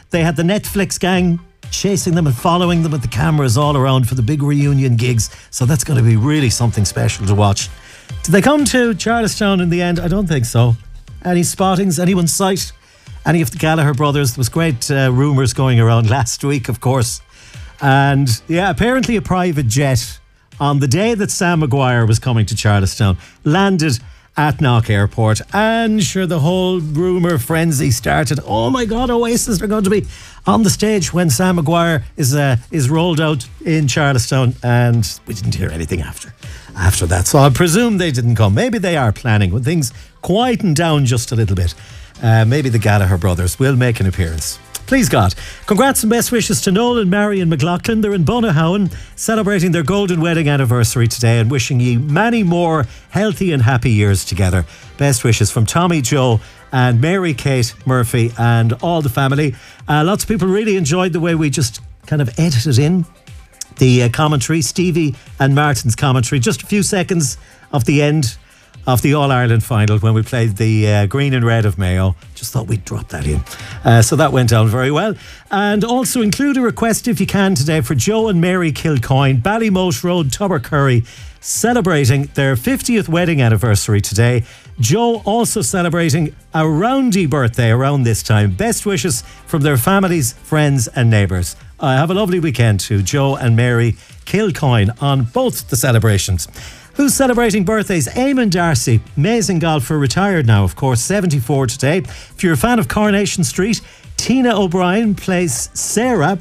They had the Netflix gang chasing them and following them with the cameras all around for the big reunion gigs. So that's going to be really something special to watch. Did they come to Charlestown in the end? I don't think so. Any spottings? Anyone's sight? Any of the Gallagher brothers? There was great rumours going around last week, of course. And yeah, apparently a private jet on the day that Sam Maguire was coming to Charlestown landed at Knock Airport, and sure, the whole rumour frenzy started. Oh my God, Oasis are going to be on the stage when Sam Maguire is rolled out in Charlestown, and we didn't hear anything after that. So I presume they didn't come. Maybe they are planning when things quieten down just a little bit. Maybe the Gallagher brothers will make an appearance. Please God. Congrats and best wishes to Noel and Marion McLaughlin. They're in Bunahowen celebrating their golden wedding anniversary today and wishing you many more healthy and happy years together. Best wishes from Tommy, Joe and Mary Kate Murphy and all the family. Lots of people really enjoyed the way we just kind of edited in the commentary, Stevie and Martin's commentary. Just a few seconds of the end of the All-Ireland final when we played the green and red of Mayo. Just thought we'd drop that in. So that went down very well. And also include a request if you can today for Joe and Mary Kilcoyne, Ballymote Road, Tubbercurry, celebrating their 50th wedding anniversary today. Joe also celebrating a roundy birthday around this time. Best wishes from their families, friends and neighbours. Have a lovely weekend to Joe and Mary Kilcoyne on both the celebrations. Who's celebrating birthdays? Eamon Darcy, amazing golfer, retired now, of course, 74 today. If you're a fan of Coronation Street, Tina O'Brien plays Sarah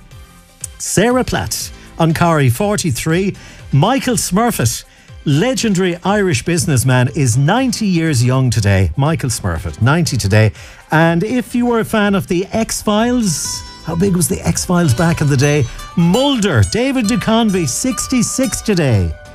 Platt on Corrie, 43. Michael Smurfett, legendary Irish businessman, is 90 years young today. Michael Smurfett, 90 today. And if you were a fan of the X-Files, how big was the X-Files back in the day? Mulder, David Duchovny, 66 today.